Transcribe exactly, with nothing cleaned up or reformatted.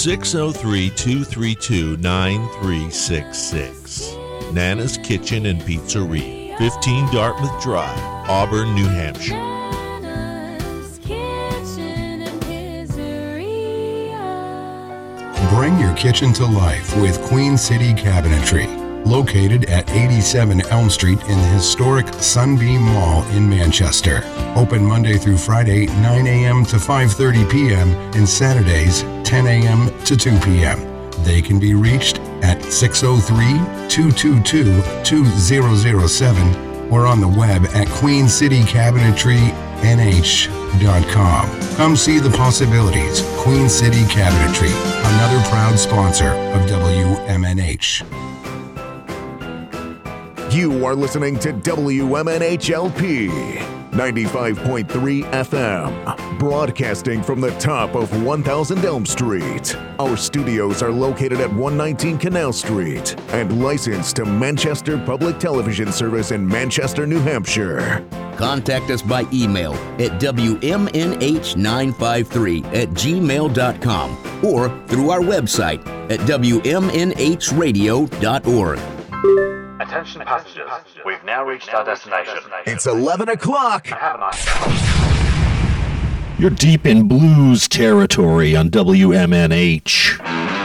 six oh three, two three two, nine three six six. Nana's Kitchen and Pizzeria, fifteen Dartmouth Drive, Auburn, New Hampshire. Bring your kitchen to life with Queen City Cabinetry. Located at eighty-seven Elm Street in the historic Sunbeam Mall in Manchester. Open Monday through Friday, nine a.m. to five thirty p.m. and Saturdays, ten a.m. to two p.m. They can be reached at six oh three, two two two, two zero zero seven or on the web at queen city cabinetry n h dot com. Come see the possibilities. Queen City Cabinetry, another proud sponsor of W M N H. You are listening to W M N H L P ninety-five point three F M, broadcasting from the top of one thousand Elm Street. Our studios are located at one nineteen Canal Street and licensed to Manchester Public Television Service in Manchester, New Hampshire. Contact us by email at W M N H nine five three at gmail dot com or through our website at W M N H radio dot org. Attention passengers, we've now reached our destination. It's eleven o'clock. Have a nice day. You're deep in blues territory on W M N H.